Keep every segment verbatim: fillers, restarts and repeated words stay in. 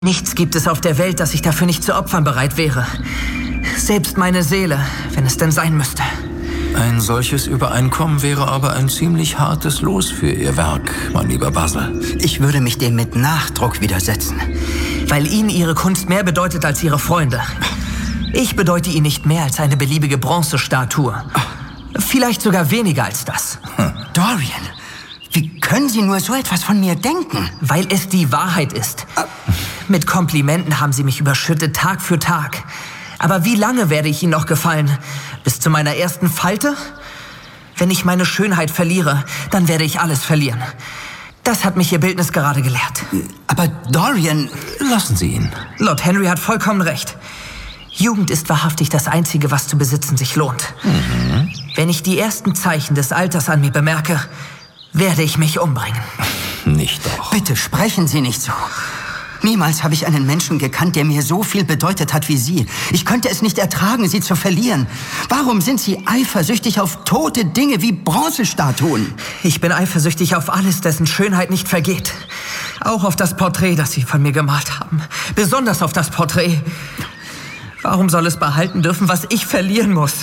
Nichts gibt es auf der Welt, das ich dafür nicht zu opfern bereit wäre. Selbst meine Seele, wenn es denn sein müsste. Ein solches Übereinkommen wäre aber ein ziemlich hartes Los für Ihr Werk, mein lieber Basil. Ich würde mich dem mit Nachdruck widersetzen. Weil Ihnen Ihre Kunst mehr bedeutet als Ihre Freunde. Ich bedeute Ihnen nicht mehr als eine beliebige Bronzestatue. Vielleicht sogar weniger als das. Hm. Dorian, wie können Sie nur so etwas von mir denken? Weil es die Wahrheit ist. Uh. Mit Komplimenten haben Sie mich überschüttet, Tag für Tag. Aber wie lange werde ich Ihnen noch gefallen? Bis zu meiner ersten Falte? Wenn ich meine Schönheit verliere, dann werde ich alles verlieren. Das hat mich Ihr Bildnis gerade gelehrt. Aber Dorian... Lassen Sie ihn. Lord Henry hat vollkommen recht. Jugend ist wahrhaftig das Einzige, was zu besitzen sich lohnt. Mhm. Wenn ich die ersten Zeichen des Alters an mir bemerke, werde ich mich umbringen. Nicht doch. Bitte sprechen Sie nicht so. Niemals habe ich einen Menschen gekannt, der mir so viel bedeutet hat wie Sie. Ich könnte es nicht ertragen, Sie zu verlieren. Warum sind Sie eifersüchtig auf tote Dinge wie Bronzestatuen? Ich bin eifersüchtig auf alles, dessen Schönheit nicht vergeht. Auch auf das Porträt, das Sie von mir gemalt haben. Besonders auf das Porträt. Warum soll es behalten dürfen, was ich verlieren muss?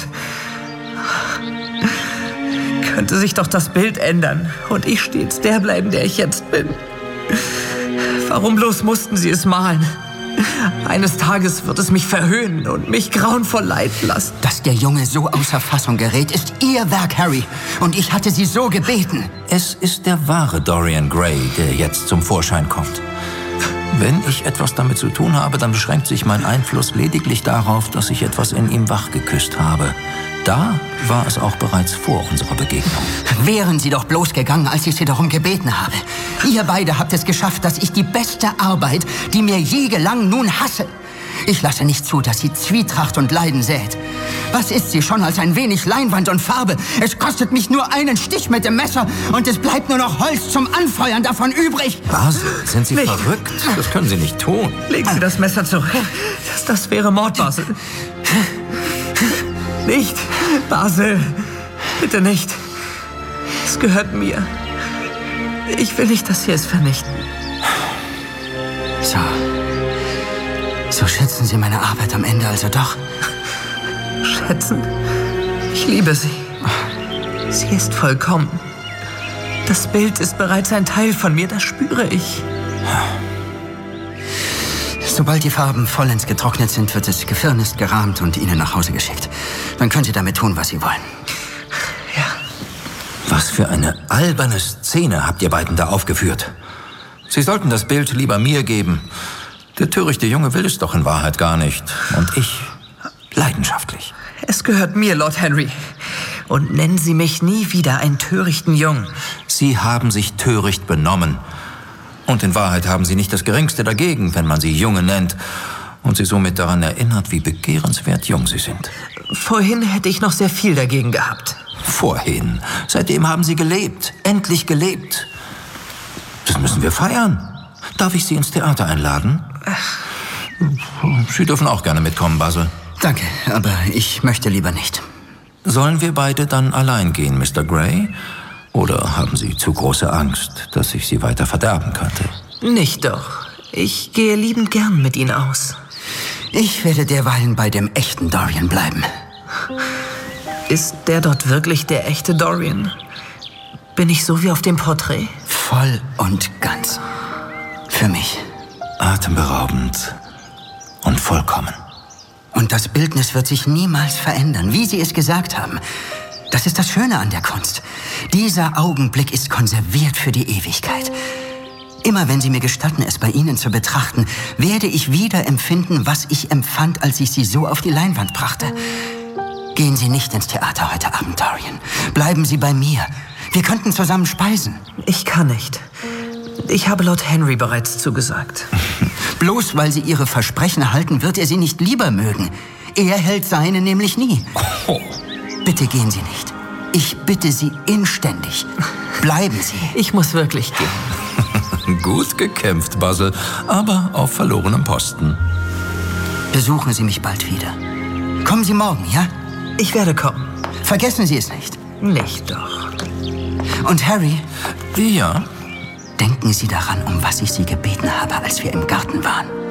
Könnte sich doch das Bild ändern und ich stets der bleiben, der ich jetzt bin. Warum bloß mussten Sie es malen? Eines Tages wird es mich verhöhnen und mich grauenvoll leiden lassen. Dass der Junge so außer Fassung gerät, ist Ihr Werk, Harry. Und ich hatte Sie so gebeten. Es ist der wahre Dorian Gray, der jetzt zum Vorschein kommt. Wenn ich etwas damit zu tun habe, dann beschränkt sich mein Einfluss lediglich darauf, dass ich etwas in ihm wachgeküsst habe. Da war es auch bereits vor unserer Begegnung. Wären Sie doch bloß gegangen, als ich Sie darum gebeten habe. Ihr beide habt es geschafft, dass ich die beste Arbeit, die mir je gelang, nun hasse. Ich lasse nicht zu, dass sie Zwietracht und Leiden sät. Was ist sie schon als ein wenig Leinwand und Farbe? Es kostet mich nur einen Stich mit dem Messer und es bleibt nur noch Holz zum Anfeuern davon übrig. Basil, sind Sie nicht verrückt? Das können Sie nicht tun. Legen Sie das Messer zurück. Das, das wäre Mord, Basil. Nicht, Basil. Bitte nicht. Es gehört mir. Ich will nicht, dass Sie es vernichten. So. So schätzen Sie meine Arbeit am Ende also doch? Schätzen? Ich liebe sie. Sie ist vollkommen. Das Bild ist bereits ein Teil von mir, das spüre ich. Sobald die Farben vollends getrocknet sind, wird es gefirnist, gerahmt und Ihnen nach Hause geschickt. Dann können Sie damit tun, was Sie wollen. Ja. Was für eine alberne Szene habt ihr beiden da aufgeführt. Sie sollten das Bild lieber mir geben. Der törichte Junge will es doch in Wahrheit gar nicht. Und ich leidenschaftlich. Es gehört mir, Lord Henry. Und nennen Sie mich nie wieder einen törichten Jungen. Sie haben sich töricht benommen. Und in Wahrheit haben Sie nicht das Geringste dagegen, wenn man Sie Junge nennt und Sie somit daran erinnert, wie begehrenswert jung Sie sind. Vorhin hätte ich noch sehr viel dagegen gehabt. Vorhin? Seitdem haben Sie gelebt. Endlich gelebt. Das müssen wir feiern. Darf ich Sie ins Theater einladen? Sie dürfen auch gerne mitkommen, Basil. Danke, aber ich möchte lieber nicht. Sollen wir beide dann allein gehen, Mister Gray? Oder haben Sie zu große Angst, dass ich Sie weiter verderben könnte? Nicht doch. Ich gehe liebend gern mit Ihnen aus. Ich werde derweilen bei dem echten Dorian bleiben. Ist der dort wirklich der echte Dorian? Bin ich so wie auf dem Porträt? Voll und ganz. Für mich. Atemberaubend und vollkommen. Und das Bildnis wird sich niemals verändern, wie Sie es gesagt haben. Das ist das Schöne an der Kunst. Dieser Augenblick ist konserviert für die Ewigkeit. Immer wenn Sie mir gestatten, es bei Ihnen zu betrachten, werde ich wieder empfinden, was ich empfand, als ich Sie so auf die Leinwand brachte. Gehen Sie nicht ins Theater heute Abend, Dorian. Bleiben Sie bei mir. Wir könnten zusammen speisen. Ich kann nicht. Ich habe Lord Henry bereits zugesagt. Bloß weil Sie Ihre Versprechen halten, wird er Sie nicht lieber mögen. Er hält seine nämlich nie. Oh. Bitte gehen Sie nicht. Ich bitte Sie inständig. Bleiben Sie. Ich muss wirklich gehen. Gut gekämpft, Basil, aber auf verlorenem Posten. Besuchen Sie mich bald wieder. Kommen Sie morgen, ja? Ich werde kommen. Vergessen Sie es nicht. Nicht doch. Und Harry? Ja? Denken Sie daran, um was ich Sie gebeten habe, als wir im Garten waren.